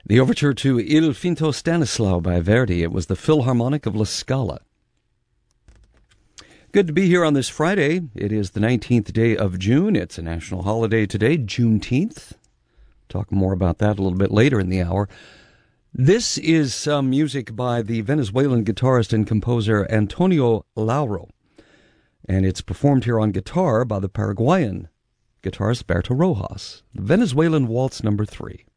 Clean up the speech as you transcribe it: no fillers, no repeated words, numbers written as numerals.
The overture to Il Finto Stanislao by Verdi. It was the Philharmonic of La Scala. Good to be here on this Friday. It is the 19th day of June. It's a national holiday today, Juneteenth. Talk more about that a little bit later in the hour. This is some music by the Venezuelan guitarist and composer Antonio Lauro, and it's performed here on guitar by the Paraguayan guitarist Berto Rojas. The Venezuelan Waltz No. 3.